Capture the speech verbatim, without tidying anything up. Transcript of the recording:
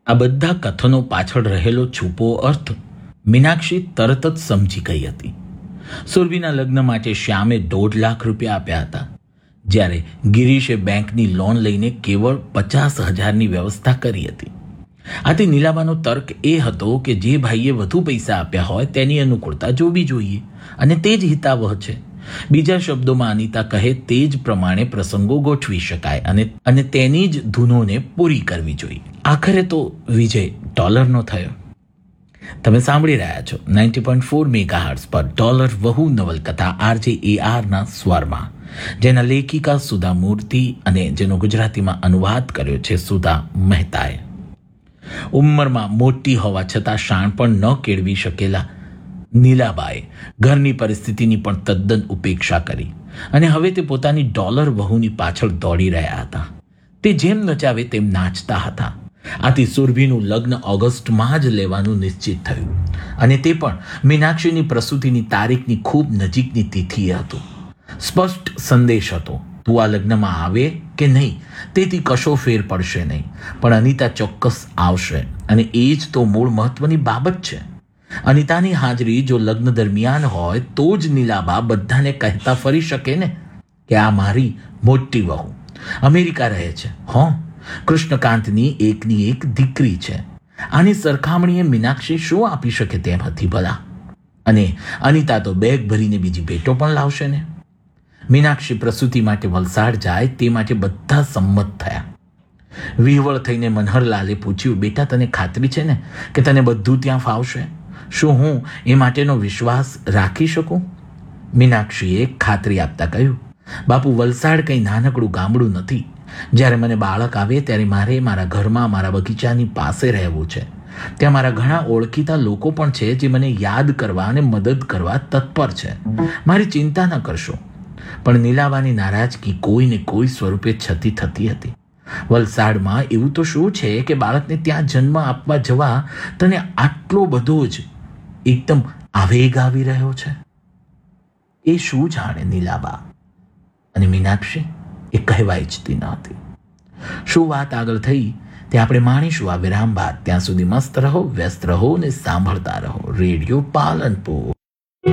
આ બધા કથનો પાછળ રહેલો છુપો અર્થ મીનાક્ષી તરત જ સમજી ગઈ હતી. સુરભીના લગ્ન માટે શ્યામે દોઢ લાખ રૂપિયા આપ્યા હતા, જ્યારે ગિરીશે બેંકની લોન લઈને કેવળ પચાસ હજારની વ્યવસ્થા કરી હતી. આથી નીલાબાનો તર્ક એ હતો કે જે ભાઈએ વધુ પૈસા આપ્યા હોય તેની અનુકૂળતા જોવી જોઈએ અને તે જ હિતાવહ છે. બીજા શબ્દોમાં અનિતા કહે તે જ પ્રમાણે પ્રસંગો ગોઠવી શકાય અને અને તેની જ ધૂનોને પૂરી કરવી જોઈએ. આખરે તો વિજય ડોલરનો થયો. તમે સાંભળી રહ્યા છો નાઇન્ટી પોઈન્ટ ફોર મેગાહર્ટ્ઝ પર ડોલર વહુ નવલકથા આરજે એ આરના સ્વરમાં, જેના લેખિકા સુધા મૂર્તિ અને જેનો ગુજરાતીમાં અનુવાદ કર્યો છે સુધા મહેતાએ. ઉંમરમાં મોટી હોવા છતાં શાણપણ ન કેળવી શકેલા નીલાબાએ ઘરની પરિસ્થિતિની પણ તદ્દન ઉપેક્ષા કરી અને હવે તે પોતાની ડોલર વહુની પાછળ દોડી રહ્યા હતા. તે જેમ નચાવે તેમ નાચતા હતા. આથી સુરભીનું લગ્ન ઓગસ્ટમાં જ લેવાનું નિશ્ચિત થયું અને તે પણ મીનાક્ષીની પ્રસૂતિની તારીખની ખૂબ નજીકની તિથિએ હતું. સ્પષ્ટ સંદેશ હતો, તું આ લગ્નમાં આવે કે નહીં તેથી કશો ફેર પડશે નહીં, પણ અનિતા ચોક્કસ આવશે અને એ જ તો મૂળ મહત્વની બાબત છે. અનિતાની હાજરી જો લગ્ન દરમિયાન હોય તો જ નીલાબા બધાને કહેતા ફરી શકે ને કે આ મારી મોટી વહુ અમેરિકા રહે છે. હો, કૃષ્ણકાંતની એકની એક દીકરી છે. આની સરખામણીએ મીનાક્ષી શું આપી શકે તેમ હતી ભલા? અને અનિતા તો બેગ ભરીને બીજી ભેટો પણ લાવશે ને. મીનાક્ષી પ્રસૂતિ માટે વલસાડ જાય તે માટે બધા સંમત થયા. વિહવળ થઈને મનહરલાલે પૂછ્યું, બેટા તને ખાતરી છે ને કે તને બધું ત્યાં ફાવશે? શું હું એ માટેનો વિશ્વાસ રાખી શકું? મીનાક્ષીએ ખાતરી આપતા કહ્યું, બાપુ વલસાડ કંઈ નાનકડું ગામડું નથી. જ્યારે મને બાળક આવે ત્યારે મારે મારા ઘરમાં મારા બગીચાની પાસે રહેવું છે. ત્યાં મારા ઘણા ઓળખીતા લોકો પણ છે જે મને યાદ કરવા અને મદદ કરવા તત્પર છે. મારી ચિંતા ન કરશો. પણ નીલાબાની નારાજગી કોઈને કોઈ સ્વરૂપે છતી થતી હતી. વલસાડમાં એવું તો શું છે કે બાળકને ત્યાં જન્મ આપવા જવા તને આટલો બધો જ એકદમ આવેગ આવી રહ્યો છે? એ શું જાણે નીલાબા અને મીનાક્ષી એ કહેવા ઈચ્છતી ન હતી. શું વાત આગળ થઈ તે આપણે માણીશું આ વિરામ બાદ. ત્યાં સુધી મસ્ત રહો, વ્યસ્ત રહો ને સાંભળતા રહો રેડિયો પાલનપુર.